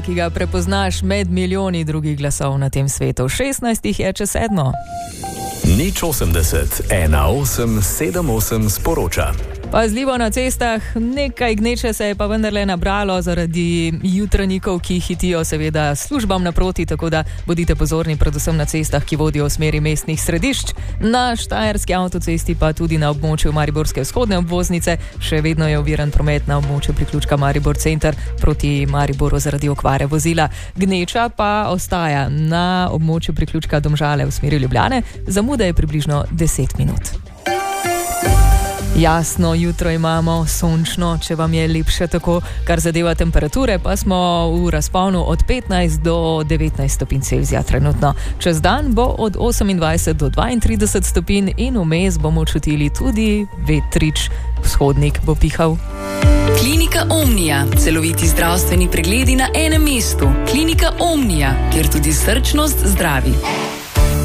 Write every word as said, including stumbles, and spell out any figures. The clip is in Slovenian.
ki ga prepoznaš med milijoni drugih glasov na tem svetu. šestnajst je čez sedmo. Nič osemdeset, ena osem, sedem osem sporoča. Pazljivo na cestah, nekaj gneče se je pa vendarle nabralo zaradi jutranjikov, ki hitijo seveda službam naproti, tako da bodite pozorni predvsem na cestah, ki vodijo v smeri mestnih središč. Na štajerski avtocesti pa tudi na območju Mariborske vzhodne obvoznice še vedno je oviran promet na območju priključka Maribor Center proti Mariboru zaradi okvare vozila. Gneča pa ostaja na območju priključka Domžale v smeri Ljubljane, zamuda je približno deset minut. Jasno jutro imamo, sončno, če vam je lepše tako, kar zadeva temperature, pa smo v razponu od petnajst do devetnajst stopinj Celzija trenutno. Čez dan bo od osemindvajset do dvaintrideset stopinj in vmes bomo čutili tudi vetrič, vzhodnik bo pihal. Klinika Omnia, celoviti zdravstveni pregledi na enem mestu. Klinika Omnia, kjer tudi srčnost zdravi.